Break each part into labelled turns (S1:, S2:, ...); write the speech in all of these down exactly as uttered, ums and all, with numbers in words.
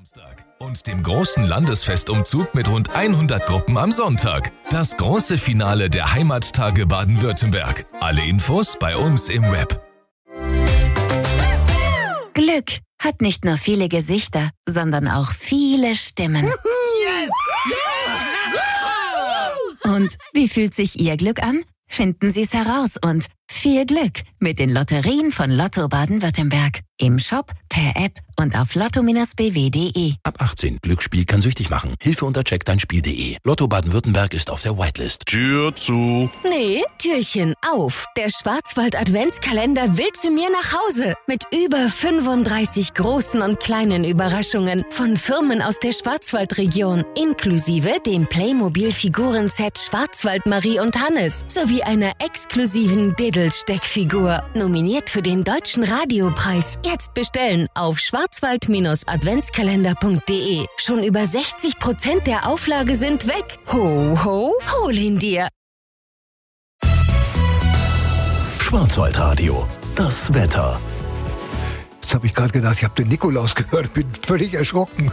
S1: Samstag und dem großen Landesfestumzug mit rund hundert Gruppen am Sonntag. Das große Finale der Heimattage Baden-Württemberg. Alle Infos bei uns im Web.
S2: Glück hat nicht nur viele Gesichter, sondern auch viele Stimmen.
S3: Yes!
S2: Und wie fühlt sich Ihr Glück an? Finden Sie es heraus und viel Glück mit den Lotterien von Lotto Baden-Württemberg. Im Shop, per App und auf lotto Bindestrich b w punkt d e.
S4: Ab achtzehn. Glücksspiel kann süchtig machen. Hilfe unter check dein spiel punkt d e. Lotto Baden-Württemberg ist auf der Whitelist.
S5: Tür zu.
S6: Nee, Türchen auf. Der Schwarzwald-Adventskalender will zu mir nach Hause. Mit über fünfunddreißig großen und kleinen Überraschungen von Firmen aus der Schwarzwaldregion. Inklusive dem Playmobil-Figuren-Set Schwarzwald Marie und Hannes. Sowie einer exklusiven Diddle-Steckfigur. Nominiert für den Deutschen Radiopreis. Jetzt bestellen auf schwarzwald Adventskalender punkt d e. Schon über sechzig Prozent der Auflage sind weg. Ho, ho, hol ihn dir.
S4: Schwarzwaldradio. Das Wetter.
S3: Jetzt habe ich gerade gedacht, ich habe den Nikolaus gehört, bin völlig erschrocken.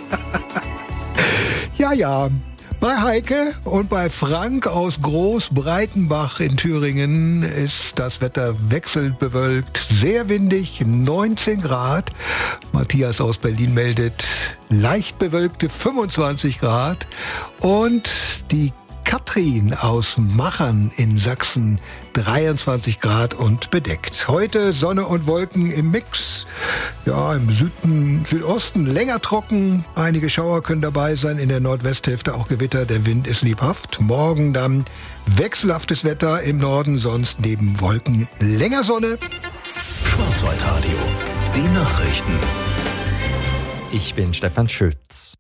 S3: ja, ja. Bei Heike und bei Frank aus Großbreitenbach in Thüringen ist das Wetter wechselnd bewölkt, sehr windig, neunzehn Grad. Matthias aus Berlin meldet leicht bewölkte fünfundzwanzig Grad. Und die Katrin aus Machern in Sachsen, dreiundzwanzig Grad und bedeckt. Heute Sonne und Wolken im Mix. Ja, im Süden, Südosten länger trocken. Einige Schauer können dabei sein. In der Nordwesthälfte auch Gewitter. Der Wind ist lebhaft. Morgen dann wechselhaftes Wetter im Norden, sonst neben Wolken länger Sonne.
S4: Schwarzwaldradio. Die Nachrichten.
S7: Ich bin Stefan Schütz.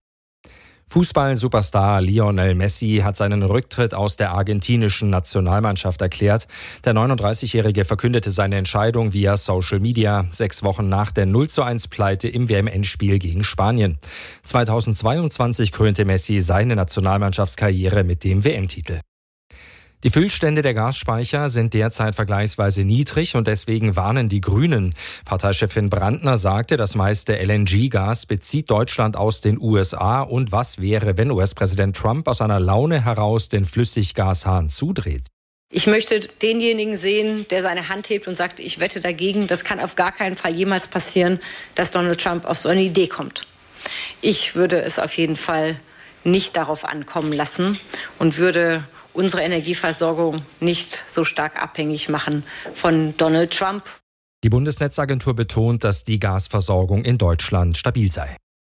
S7: Fußball-Superstar Lionel Messi hat seinen Rücktritt aus der argentinischen Nationalmannschaft erklärt. Der neununddreißigjährige verkündete seine Entscheidung via Social Media, sechs Wochen nach der null zu eins Pleite im W M-Endspiel gegen Spanien. zweitausendzweiundzwanzig krönte Messi seine Nationalmannschaftskarriere mit dem W M-Titel. Die Füllstände der Gasspeicher sind derzeit vergleichsweise niedrig und deswegen warnen die Grünen. Parteichefin Brandner sagte, das meiste L N G-Gas bezieht Deutschland aus den U S A. Und was wäre, wenn U S-Präsident Trump aus einer Laune heraus den Flüssiggashahn zudreht?
S8: Ich möchte denjenigen sehen, der seine Hand hebt und sagt, ich wette dagegen. Das kann auf gar keinen Fall jemals passieren, dass Donald Trump auf so eine Idee kommt. Ich würde es auf jeden Fall nicht darauf ankommen lassen und würde unsere Energieversorgung nicht so stark abhängig machen von Donald Trump.
S7: Die Bundesnetzagentur betont, dass die Gasversorgung in Deutschland stabil sei.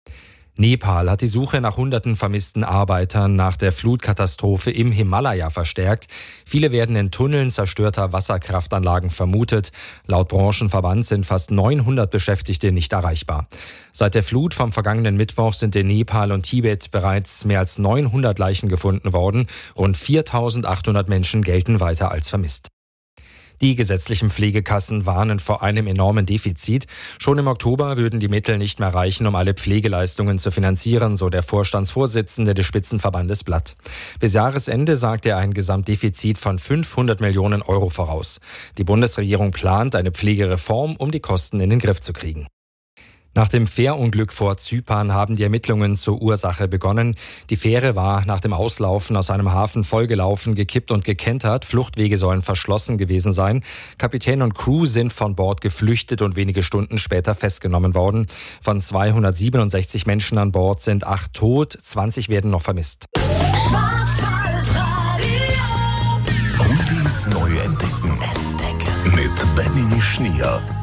S7: Nepal hat die Suche nach hunderten vermissten Arbeitern nach der Flutkatastrophe im Himalaya verstärkt. Viele werden in Tunneln zerstörter Wasserkraftanlagen vermutet. Laut Branchenverband sind fast neunhundert Beschäftigte nicht erreichbar. Seit der Flut vom vergangenen Mittwoch sind in Nepal und Tibet bereits mehr als neunhundert Leichen gefunden worden. Rund viertausendachthundert Menschen gelten weiter als vermisst. Die gesetzlichen Pflegekassen warnen vor einem enormen Defizit. Schon im Oktober würden die Mittel nicht mehr reichen, um alle Pflegeleistungen zu finanzieren, so der Vorstandsvorsitzende des Spitzenverbandes Blatt. Bis Jahresende sagt er ein Gesamtdefizit von fünfhundert Millionen Euro voraus. Die Bundesregierung plant eine Pflegereform, um die Kosten in den Griff zu kriegen. Nach dem Fährunglück vor Zypern haben die Ermittlungen zur Ursache begonnen. Die Fähre war nach dem Auslaufen aus einem Hafen vollgelaufen, gekippt und gekentert. Fluchtwege sollen verschlossen gewesen sein. Kapitän und Crew sind von Bord geflüchtet und wenige Stunden später festgenommen worden. Von zweihundertsiebenundsechzig Menschen an Bord sind acht tot, zwanzig werden noch vermisst.
S4: Oldies neu entdecken. Entdecken. Mit Benny Schnier.